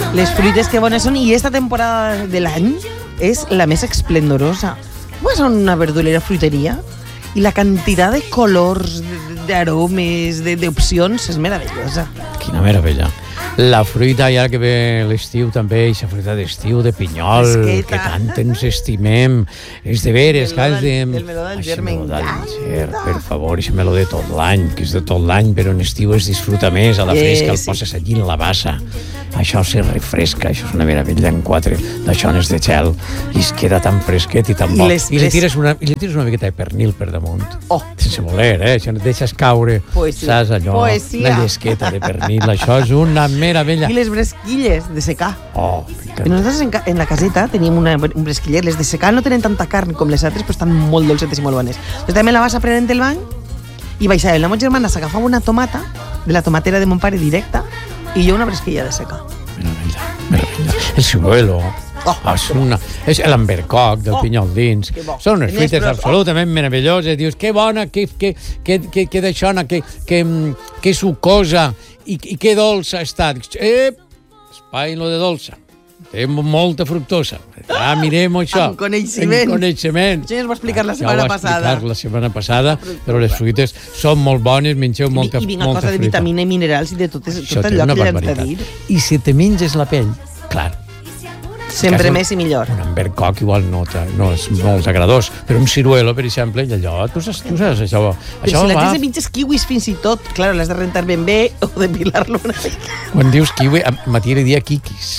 Les fruites que bones són, i esta temporada de l'any és la més esplendorosa. Vas a una verdurera, fruiteria, i la quantitat de colors, d'aromes, d'opcions és meravellosa. Quina meravella. La fruita, ja que ve l'estiu també, aquesta fruita d'estiu de pinyol, que tant ens estimem. És de veres, que és de... El meló del ger m'encanta. Per favor, aquest meló de tot l'any, que és de tot l'any, però en estiu es disfruta més, a la fresca, el poses allí en la bassa. Això se refresca, això és una meravella en quatre d'aixones de gel, i es queda tan fresquet i tan bo. I li tires una miqueta de pernil per damunt. Sense voler, això et deixes caure, saps allò, una llesqueta de pernil, això és una meravella. I les bresquilles de secà. Nosaltres en la caseta teníem un bresquiller. Les de secà no tenen tanta carn com les altres, però estan molt dolcetes i molt bones. Doncs també la vas aprenent del bany i baixava. La meva germana s'agafava una tomata de la tomatera de mon pare directa i jo una bresquilla de secà. Meravella. El ciruelo. És l'ambercoc del pinyol dins. Són unes fruites absolutament meravelloses. Dius, que bona, que d'aixona, que sucosa i que dolça està. Espai lo de dolça. Té molta fructosa. Mirem això. En coneixement. Això ja es va explicar la setmana passada. La setmana passada, però les fruites són molt bones, mengeu molta fruita. I vinga cosa de vitamina i minerals i de tot allò que ja ens de dir. I si te menges la pell, clar, sempre més i millor. Un ambercoc igual no és molt agradós, però un ciruelo, per exemple, allò, tu saps això. Però si la tens de mitges kiwis fins i tot, clar, l'has de rentar ben bé o depilar-lo una mica. Quan dius kiwi, a Matí li dia quiquis.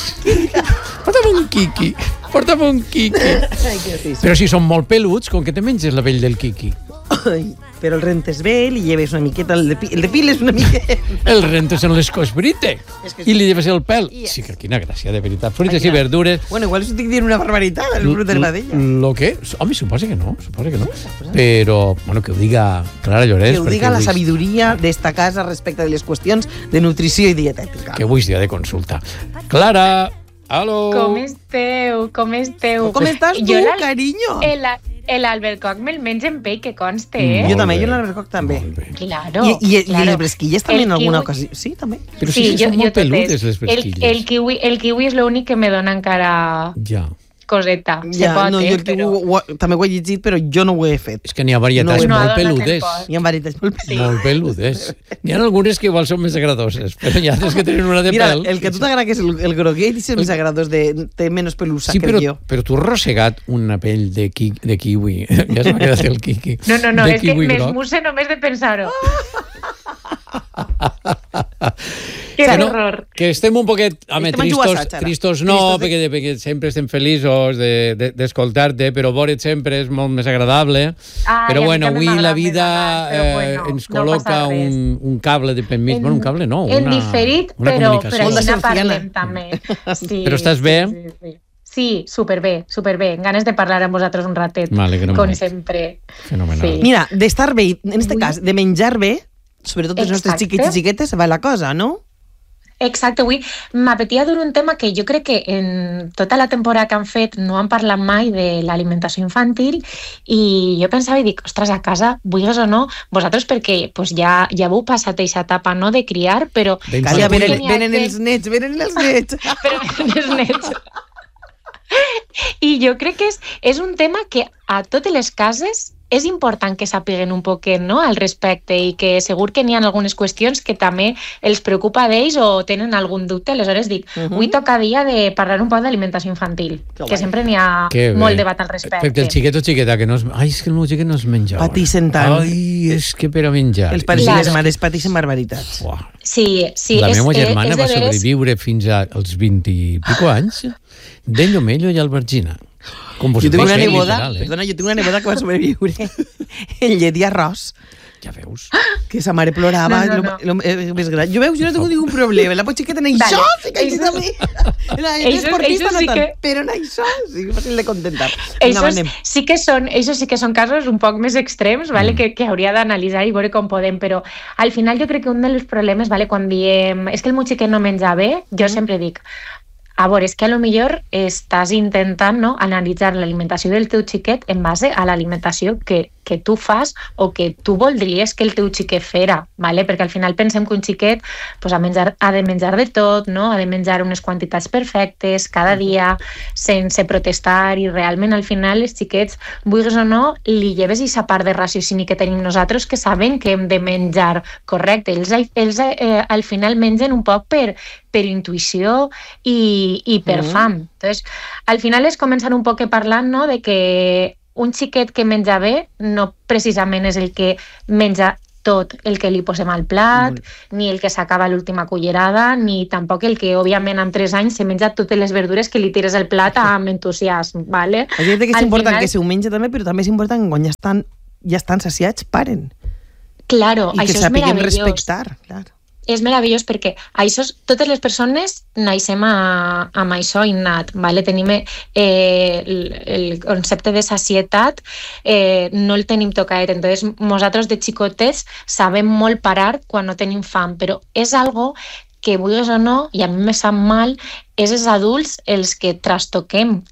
Porta'm un quiqui. Però si són molt peluts, com que te menges la pell del quiqui? Però el rentes bé, li lleves una miqueta, el de pil és una miqueta. El rentes en l'escosbrite i li lleves el pèl. Sí, que quina gràcia, de veritat. Fruites i verdures. Bueno, igual estic dient una barbaritat, el brut de l'Adella. Lo que? Home, suposa que no. Però, bueno, que ho diga Clara Llorens. Que ho diga la sabidoria d'esta casa respecte de les qüestions de nutrició i dietètica. Que avui és dia de consulta. Clara, aló. Com esteu? Com estàs tu, carinyo? L'albercoc me'l menjo en pell, que conste, Jo també, jo l'albercoc també. Claro. I les bresquilles també en alguna ocasió? Sí, també. Però sí, són molt peludes, les bresquilles. El kiwi és l'únic que me dona encara... Ja. Coseta. Jo el kiwi també ho he llegit, però jo no ho he fet. És que n'hi ha varietats molt peludes. N'hi ha varietats molt peludes. N'hi ha algunes que igual són més agradoses, però hi ha altres que tenen una de pèl. Mira, el que a tu t'agrada, que és el groguet, és el més agradós, té menys pelussa que jo. Però tu has rossegat una pell de kiwi. Ja s'ha quedat el quiqui. No, és que m'esmusse només de pensar-ho. Que horror. Que estem un poquet tristos no, perquè sempre estem feliços d'escoltar-te, però veure't sempre és molt més agradable. Però bueno, avui la vida ens col·loca un cable de pel mig. Bueno, un cable no, en diferit, però així parlem també. Però estàs bé? Sí, superbé. Ganes de parlar amb vosaltres un ratet, com sempre. Fenomenal. Mira, d'estar bé, en aquest cas, de menjar bé, sobretot els nostres xiquets i xiquetes, va la cosa, no? Exacte, avui m'apetia dur un tema que jo crec que en tota la temporada que han fet no han parlat mai de l'alimentació infantil, i jo pensava i dic, ostres, a casa, vulguis o no, vosaltres perquè ja heu passat aquesta etapa, no, de criar, però... Venen els nets. Però venen els nets. I jo crec que és un tema que a totes les cases és important que sàpiguen un poquet, no?, al respecte, i que segur que n'hi ha algunes qüestions que també els preocupa d'ells o tenen algun dubte. Aleshores dic, avui toca dia de parlar un poc d'alimentació infantil, que sempre n'hi ha molt debat al respecte. Perquè el xiquet o xiqueta que no es... Ai, és que el meu xiquet no es menja. Patixen tant. Ai, és que per a menjar. Els pares i les mares patixen barbaritats. Sí. La meva germana va sobreviure fins als 20 i pico anys de llomello i albergina. Jo tinc una neboda que va sobreviure en llet i arròs. Ja veus. Que sa mare plorava. Jo no tinc ningún problema. La potxiqueta en això sí que així també. Però en això sí que fàcil de contentar. Això sí que són casos un poc més extrems, que hauria d'analitzar i veure com podem, però al final jo crec que un dels problemes, quan diem és que el meu xiquet no menja bé, jo sempre dic, a veure, és que potser estàs intentant, no, analitzar l'alimentació del teu xiquet en base a l'alimentació que que tu fas o que tu voldries que el teu xiquet fera, ¿vale? Perquè al final pensem que un xiquet pues, ha de menjar de tot, no? Ha de menjar unes quantitats perfectes cada dia, sense protestar, i realment al final els xiquets, vulguis o no, li lleves aquesta part de raciocini que tenim nosaltres que saben que hem de menjar correcte. Ells al final mengen un poc per intuïció i per fam. Entonces, al final és començar un poc parlant, no?, de que un xiquet que menja bé no precisament és el que menja tot el que li posem al plat, ni el que s'acaba l'última cullerada, ni tampoc el que, òbviament, amb 3 anys se menja totes les verdures que li tires al plat amb entusiasme, ¿vale? És que és important que se ho menja també, però també és important que quan ja estan saciats, paren. Claro, I això que és meravellós. respectar, clar. És meravellós perquè totes les persones naixem amb això innat, ¿vale? Tenim el concepte de sacietat, no el tenim tocat. Entonces, nosaltres de xicotets sabem molt parar quan no tenim fam, però és algo que, vulguis o no, i a mi me sap mal, és els adults els que trastoquem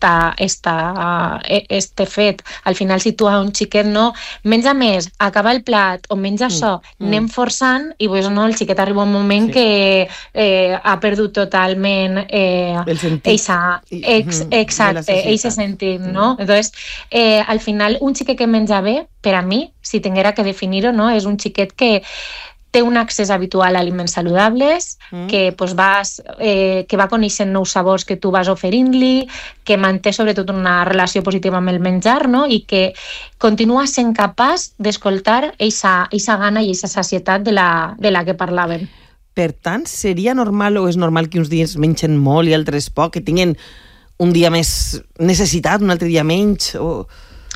este fet. Al final, si tu a un xiquet no menja més, acaba el plat o menja això, anem forçant i, vulguis o no, el xiquet arriba un moment que ha perdut totalment el sentit. Exacte, eixe sentit, no? Entonces, al final, un xiquet que menja bé, per a mi, si tinguera que definir-ho, no, és un xiquet que té un accés habitual a aliments saludables, que va coneixent nous sabors que tu vas oferint-li, que manté sobretot una relació positiva amb el menjar, no? I que continua sent capaç d'escoltar eixa gana i eixa sacietat de la que parlàvem. Per tant, seria normal o és normal que uns dies mengen molt i altres poc, que tinguin un dia més necessitat, un altre dia menys? O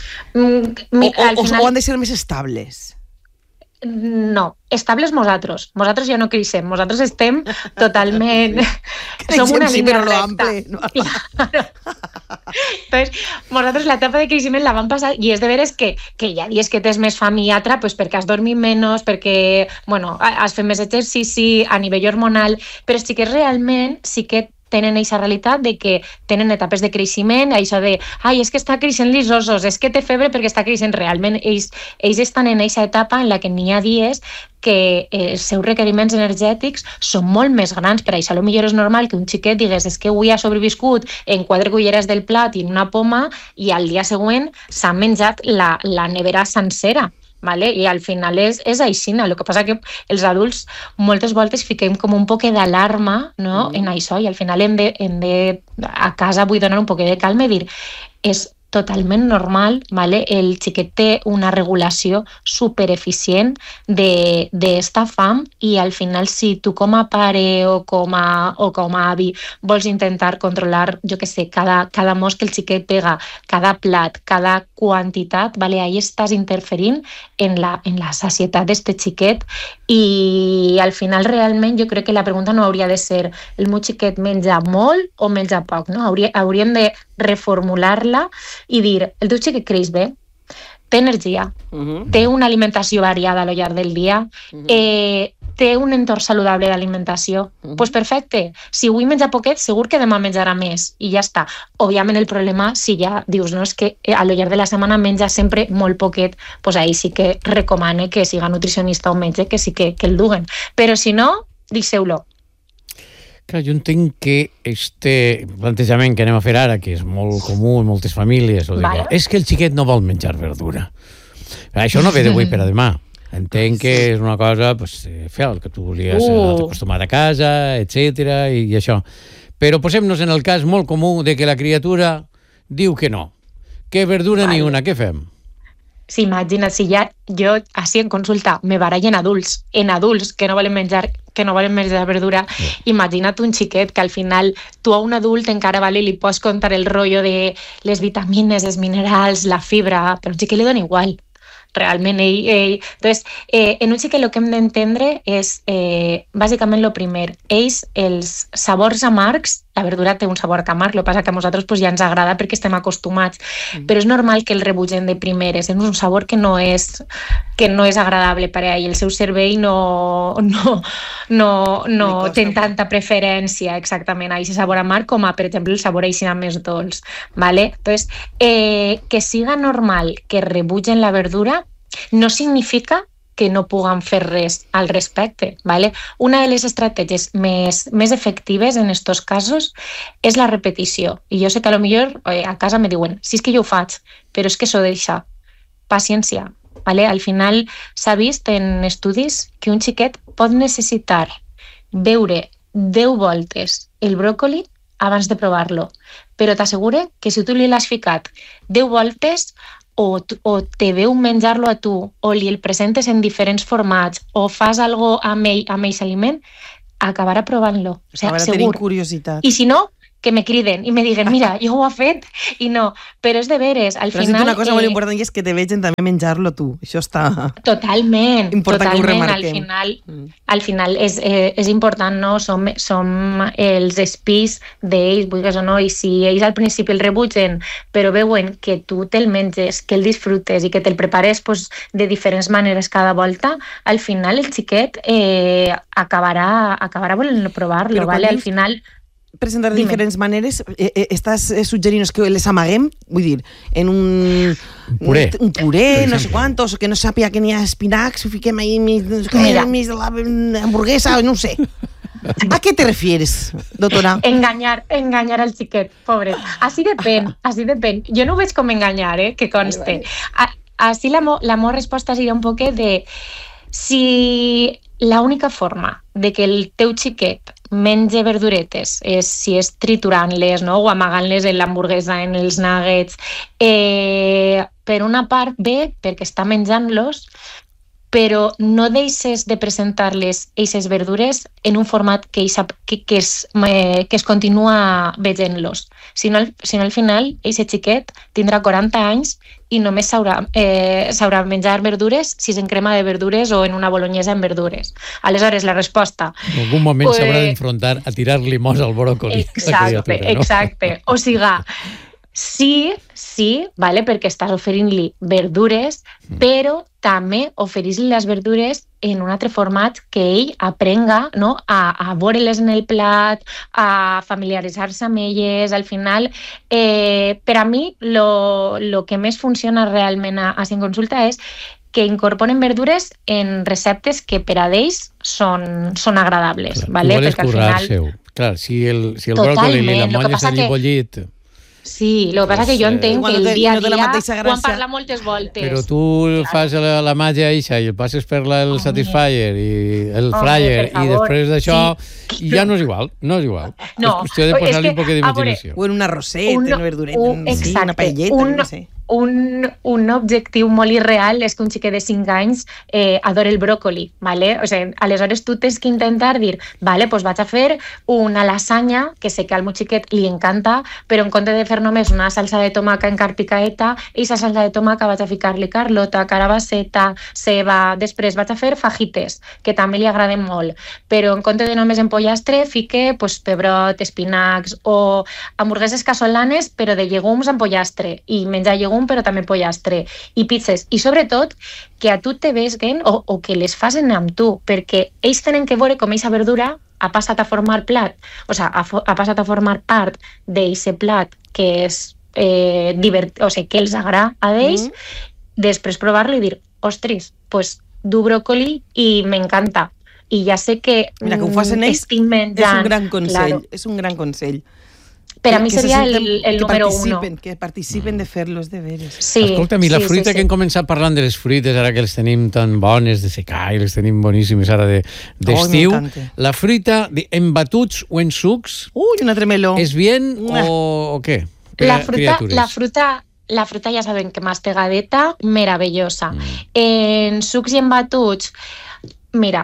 han de ser més estables? No, estables nosaltres ja no creixem, nosaltres estem totalment... som una línia recta. Claro. Entonces, nosaltres l'etapa de creixement la vam passar i és de veres que hi ha dies que tens més fam i altra pues, perquè has dormit menys, perquè has fet més exercici a nivell hormonal, però sí que realment sí que tenen aquesta realitat de que tenen etapes de creixement, això de, és que està creixent els ossos, és que té febre perquè està creixent. Realment, ells estan en aquesta etapa en la que n'hi ha dies que els seus requeriments energètics són molt més grans. Per això potser és normal que un xiquet digués és que avui ha sobreviscut en 4 culleres del plat i en una poma i al dia següent s'ha menjat la nevera sencera. ¿Vale? I al final és així. El que passa que els adults moltes voltes fiquem com un poc d'alarma, no? En això, i al final hem de a casa vull donar un poc de calma i dir és totalment normal, ¿vale? El xiquet té una regulació supereficient d'esta fam i al final si tu com a pare o com a avi vols intentar controlar, jo què sé, cada mos que el xiquet pega, cada plat, cada quantitat, ¿vale? Ahí estàs interferint en la sacietat d'este xiquet i al final realment jo crec que la pregunta no hauria de ser el meu xiquet menja molt o menja poc, no? Hauríem de reformular-la i dir, el teu xiquet creix bé, té energia, té una alimentació variada a lo llarg del dia, té un entorn saludable d'alimentació, doncs perfecte. Si avui menja poquet, segur que demà menjarà més i ja està. Òbviament el problema, si ja dius, no, és que a lo llarg de la setmana menja sempre molt poquet, doncs ahí sí que recomane que siga nutricionista o metge, que sí que el duguen. Però si no, deixeu-lo. Clar, jo entenc que este plantejament que anem a fer ara, que és molt comú en moltes famílies, és que el xiquet no vol menjar verdura. Això no ve d'avui per a demà. Entenc que és una cosa, fer el que tu volies acostumat a casa, etc. i això. Però posem-nos en el cas molt comú de que la criatura diu que no. Que verdura ni una, què fem? Sí, imagina't, si ja jo així en consulta me barallen adults que no volen menjar verdura, imagina't un xiquet que al final tu a un adult encara li pots contar el rotllo de les vitamines, els minerals, la fibra, però a un xiquet li dona igual. Realment, Entonces, en un xiquet el que hem d'entendre és, bàsicament, el primer, els sabors amargs la verdura té un sabor que amarg, el que passa que a nosaltres ja ens agrada perquè estem acostumats, però és normal que el rebutgen de primeres, és un sabor que no és agradable per a ell, el seu cervell no té tanta preferència exactament a aquest sabor amarg com a, per exemple, el sabor aixina més dolç, ¿vale? Entonces, que siga normal que rebutgen la verdura no significa que no puguen fer res al respecte, ¿vale? Una de les estratègies més efectives en estos casos és la repetició. I jo sé que a lo millor a casa me diuen, sí, és que jo ho faig, però és que s'ho deixa. Paciència, ¿vale? Al final s'ha vist en estudis que un xiquet pot necessitar veure 10 voltes el bròcoli abans de provar-lo, però t'assegure que si tu li l'has ficat 10 voltes o te veu menjar-lo a tu, o li el presentes en diferents formats, o fas algo amb ell aliment, acabarà provant-lo. O sigui, acabarà segur. tenint curiositat. I si no, que me criden i me diguen, mira, jo ho he fet, i no. Però és de veres, al però final... Però una cosa molt important és que te vegin també menjar-lo tu. Això està... Totalment, important totalment. Que ho remarquem. Al final és important, no? Som els espis d'ells, vulguis o no, i si ells al principi el rebutgen, però veuen que tu te'l menges, que el disfrutes i que te'l prepares de diferents maneres cada volta, al final el xiquet acabarà volent provar-lo, ¿vale? Al final... presentar de diferents maneres, estàs suggerint que les amaguem, vull dir, en un puré, no sé quantos, que no sàpiga que n'hi ha espinacs, ho fiquem ahí mig de la hamburguesa, no sé. ¿A qué te refieres, doctora? Engañar al xiquet, pobre. Así depèn. Jo no ho veig com enganyar, que conste. Así la meva resposta seria un poquet de si la única forma de que el teu xiquet menja verduretes és si és triturant-les, no? O amagant-les en l'hamburguesa, en els nuggets. Per una part, bé, perquè està menjant-los, però no deixes de presentar-les aquestes verdures en un format que es continua veient-los. Si no, al final, aquest xiquet tindrà 40 anys i només sabrà menjar verdures si és en crema de verdures o en una bolognesa en verdures. Aleshores, la resposta... En algun moment s'haurà d'enfrontar a tirar limós al bròcoli. Exacte. O siga, sí, vale, perquè estàs oferint-li verdures, però també oferís-li les verdures en un altre format que ell aprenga, no? a veure-les en el plat, a familiaritzar-se amb elles. Al final, per a mi, lo que més funciona realment a Sin Consulta és que incorporen verdures en receptes que per a ells són agradables. Clar, vale? Perquè al final... Clar, si el bròcoli li l'amolles allí bollit... Sí, el que passa que jo entenc que el dia a dia ho han parlat moltes voltes. Però tu fas la màgia eixa i el passes per el Satisfyer i el Fryer i després d'això ja no és igual. No, és qüestió de posar-li un poc d'imaginació. O en un arrosset, en una verdureta, una paelleta, no sé. Un objectiu molt irreal és que un xiquet de 5 anys adora el bròcoli, ¿vale? O sigui, aleshores tu tens que intentar dir, vale, pues vaig a fer una lasanya, que sé que al meu xiquet li encanta, però en compte de fer només una salsa de tomaca en carpicaeta, i aquesta salsa de tomaca vaig a ficar-li carlota, carabasseta, ceba, després vaig a fer fajites, que també li agraden molt, però en compte de només en pollastre fique pues, pebrot, espinacs o hamburgueses casolanes, però de llegums amb pollastre, i menjar llegums però també pollastre i pizzas, i sobretot que a tu te vesguen o que les facin amb tu, perquè ells tenen que veure com aquesta verdura ha passat a formar plat, o sigui, ha passat a formar part d'aquest plat que és o sigui, que els agrada a ells, després provar-lo i dir, ostres, pues du bròcoli i m'encanta, i ja sé que mira, que ho facin ells estic menjant. És un gran consell, és un gran consell. Per a mi seria el número 1. Que participen de fer los deberes. Sí, escolta'm, i la fruita que hem començat parlant de les fruites, ara que les tenim tan bones de secar i les tenim boníssimes ara d'estiu, la fruita en batuts o en sucs, un altre meló, és bien o què? La fruta ja sabem que más pegadeta, meravellosa. En sucs i en batuts, mira,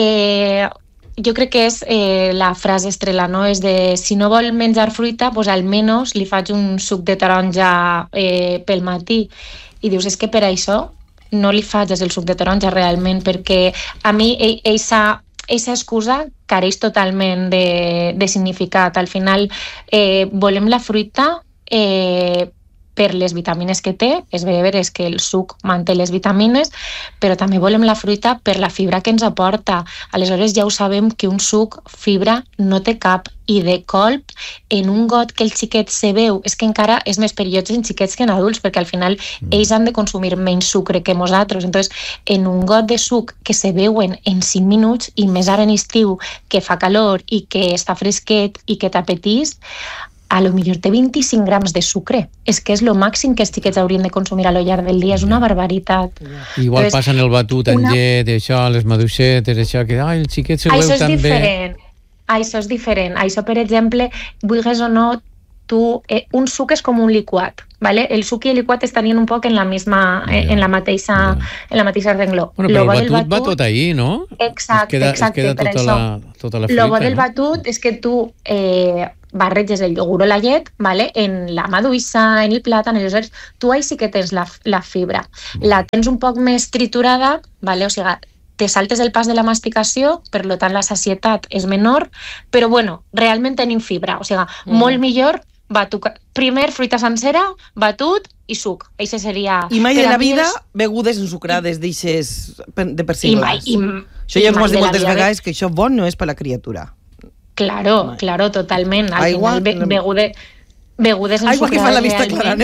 jo crec que és la frase estrella, no? És de, si no vol menjar fruita, pues almenys li faig un suc de taronja pel matí. I dius, és que per això no li faig el suc de taronja realment, perquè a mi aquesta excusa careix totalment de significat. Al final volem la fruita per les vitamines que té, és veres que el suc manté les vitamines, però també volem la fruita per la fibra que ens aporta. Aleshores ja ho sabem que un suc, fibra, no té cap, i de colp, en un got que el xiquet se veu, és que encara és més perillós en xiquets que en adults, perquè al final ells han de consumir menys sucre que nosaltres. Entonces, en un got de suc que se veuen en 5 minuts, i més ara en estiu, que fa calor i que està fresquet i que t'apetís, a lo millor té 25 grams de sucre. És que és lo màxim que els xiquets haurien de consumir a lo llarg del dia. És una barbaritat. Igual passen el batut en llet, això, les maduixetes, això, que el xiquet se veu tan bé. Diferent. Això és diferent. Això, per exemple, vulguis o no, un suc és com un liquat, ¿vale? El suc i el liquat estarien un poc en la mateixa rengló. Bueno, però el batut va tot ahí, no? Exacte. Es queda tota la fruita. Lo bo del batut és que tu barreges el iogurt o la llet, ¿vale? En la maduixa, en el plàtan, aleshores tu ahí sí que tens la fibra. La tens un poc més triturada, ¿vale? O sigui, te saltes el pas de la masticació, per tant la sacietat és menor, però bueno, realment tenim fibra, o sigui, molt millor primer fruita sencera, batut i suc. Això seria... I mai de la vida begudes ensucrades d'eixes de per si glaç. Això ja ens ho has dit moltes vegades, que això bon no és per la criatura. Claro, totalment. Al final, begudes ensucrades. Aigua que fa la vista clara.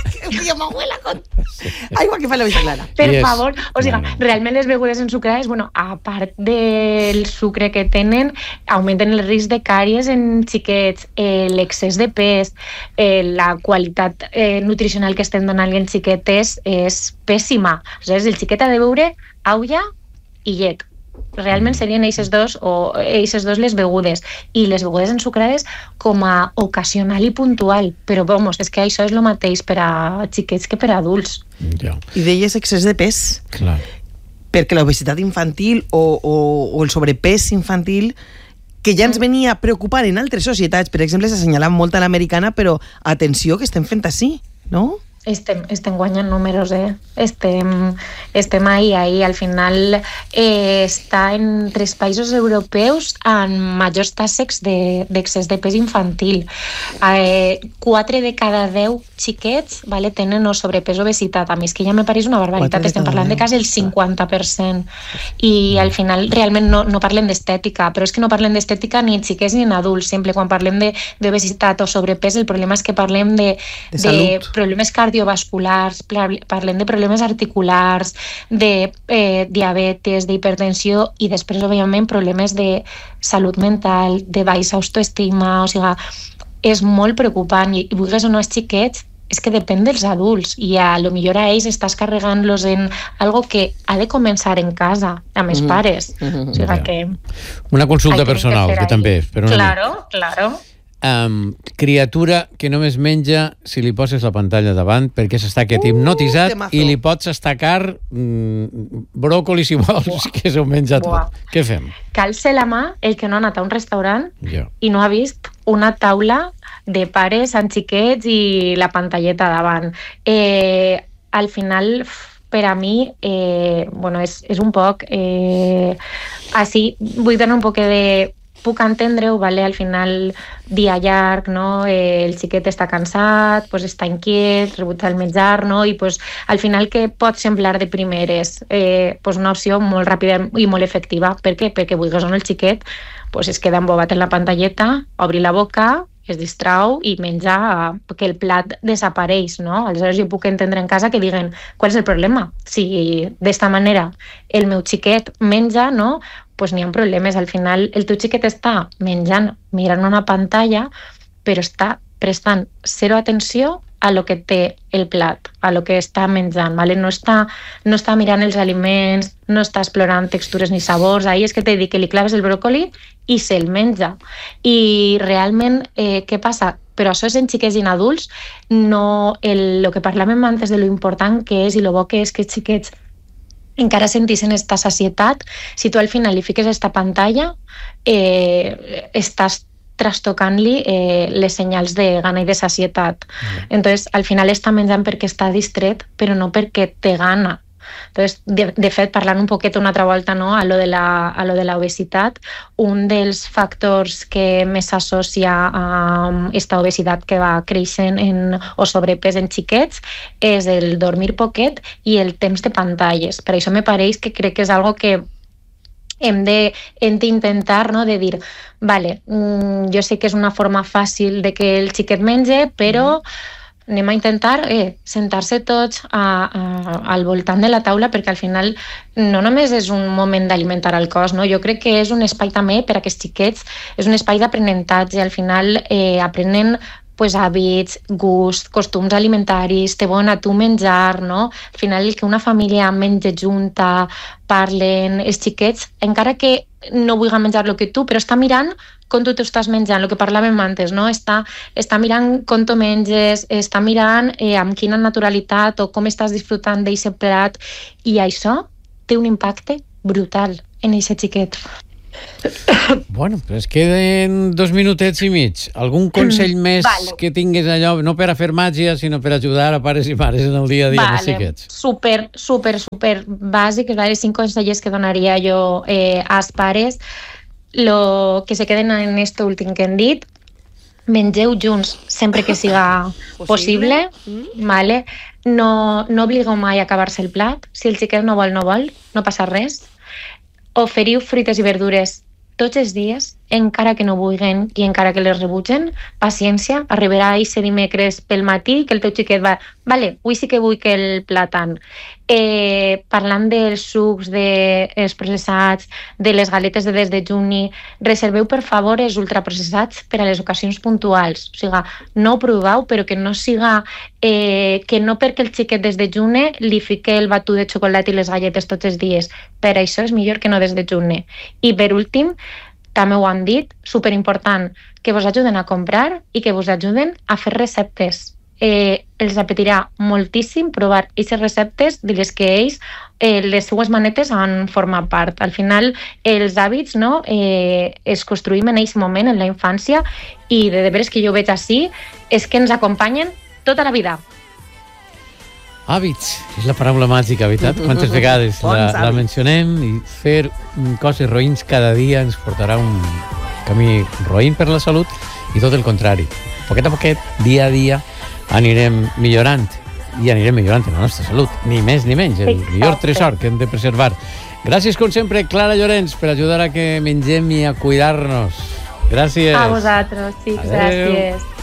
Aigua que fa la vista clara. Per favor, o sigui, realment les begudes ensucrades, bueno, a part del sucre que tenen, augmenten el risc de càries en xiquets, l'excés de pes, la qualitat nutricional que estem donant als xiquetes és pèssima. Aleshores, el xiquet ha de beure aigua i llet. Realment serien eixes dos les begudes, i les begudes ensucrades com a ocasional i puntual, però vamos, és que això és el mateix per a xiquets que per a adults. I deies excés de pes. Clar. Perquè l'obesitat infantil o el sobrepès infantil, que ja ens venia preocupant en altres societats, per exemple s'assenyala molt a l'americana, però atenció que estem fent així, no? Estem guanyant números, estem ahí. Al final està entre els països europeus amb majors taxes d'excés de pes infantil. 4 de cada 10 xiquets tenen o sobrepès o obesitat. A mi és que ja me pareix una barbaritat. Estem parlant de quasi el 50%. I al final realment no parlem d'estètica, però és que no parlem d'estètica ni en xiquets ni en adults. Sempre quan parlem d'obesitat o sobrepès, el problema és que parlem de problemes cardiovasculars, parlem de problemes articulars, de diabetes, d'hipertensió, i després, òbviament, problemes de salut mental, de baixa autoestima. O sigui, és molt preocupant, i vulguis o no, els xiquets és que depèn dels adults, i a lo millor a ells estàs carregant-los en algo que ha de començar en casa, amb els pares. O sigui que... Una consulta personal, que també és. Claro. Criatura que només menja si li poses la pantalla davant, perquè s'està aquest hipnotitzat i li pots estacar bròcoli si vols, que s'ho menja tot. Què fem? Cal ser la mà el que no ha anat a un restaurant i no ha vist una taula de pares amb xiquets i la pantalleta davant. Al final, per a mi, és un poc... Així, vull donar un poc de... Puc entendre-ho, al final, dia llarg, no? El xiquet està cansat, està inquiet, rebutja el menjar, no? I al final, què pot semblar de primeres? Una opció molt ràpida i molt efectiva. Per què? Perquè vulguis o no, el xiquet es queda embobat en la pantalleta, obri la boca, es distrau i menja, que el plat desapareix, no? Aleshores jo puc entendre en casa que diguen, qual és el problema? Si d'esta manera el meu xiquet menja, no? N'hi ha problemes. Al final el teu xiquet està menjant, mirant una pantalla, però està prestant zero atenció a lo que té el plat, a lo que està menjant, ¿vale? No està mirant els aliments, no està explorant textures ni sabors. Ahí és que t'he dit que li claves el bròcoli i se'l menja. I realment, què passa? Però això és en xiquets i en adults, no el que parlàvem antes de lo important que és i lo bo que és que els xiquets encara sentissin esta sacietat. Si tu al final li fiques esta pantalla, estàs trastocant-li les senyals de gana i de sacietat. Entonces, al final està menjant perquè està distret, però no perquè té gana. Entonces, de fet, parlant un poquet una altra volta, no, a lo de la obesitat, un dels factors que més s'associa a esta obesitat que va creixent o sobrepès en xiquets és el dormir poquet i el temps de pantalles. Per això me pareix que crec que és algo que hem d'intentar, no?, de dir, vale, jo sé que és una forma fàcil de que el xiquet menge, però anem a intentar sentar-se tots al voltant de la taula, perquè al final no només és un moment d'alimentar el cos, no? Jo crec que és un espai també per a aquests xiquets, és un espai d'aprenentatge, al final aprenen pues, hàbits, gust, costums alimentaris, té bon a tu menjar, no? Al final que una família menja junta, parlen, els xiquets, encara que no vulgui menjar el que tu, però està mirant com tu t'estàs menjant, el que parlàvem antes, no? Està mirant com tu menges, està mirant amb quina naturalitat o com estàs disfrutant d'aquest plat, i això té un impacte brutal en aquest xiquet. Bueno, però es queden 2 minutets i mig. Algun consell més que tingues allò, no per a fer màgia, sinó per ajudar a pares i mares en el dia a dia dels xiquets? Super bàsic, els 5 consells que donaria jo als pares. Lo que se queden en esto últim que hem dit, mengeu junts sempre que siga possible, vale? No obligueu mai a acabar-se el plat. Si el xiquet no vol, no passa res. Oferiu fruites i verdures tots els dies, encara que no vulguin i encara que les rebutgen. Paciència, arribarà aquest dimecres pel matí que el teu xiquet va, vale, avui sí que vull que el plàtan. Parlant dels sucs, dels processats, de les galetes de desdejuni, reserveu per favor els ultraprocessats per a les ocasions puntuals. O sigui, no ho proveu, però que no siga que no perquè el xiquet desdejune li fique el batut de xocolata i les galletes tots els dies. Per això és millor que no desdejune. I per últim, també ho han dit, superimportant, que vos ajuden a comprar i que vos ajuden a fer receptes. Els apetirà moltíssim provar aquestes receptes de les que ells, les seues manetes han format part. Al final, els hàbits, no, es construïm en aquest moment, en la infància, i de veres que jo veig així, és que ens acompanyen tota la vida. Hàbits, és la paraula màgica, veritat? Quantes vegades la mencionem, i fer coses roïns cada dia ens portarà un camí roïn per la salut, i tot el contrari. Poquet a poquet, dia a dia, anirem millorant, i anirem millorant la nostra salut, ni més ni menys, el millor tresor que hem de preservar. Gràcies, com sempre, Clara Llorens, per ajudar a que mengem i a cuidar-nos. Gràcies. A vosaltres, sí, gràcies.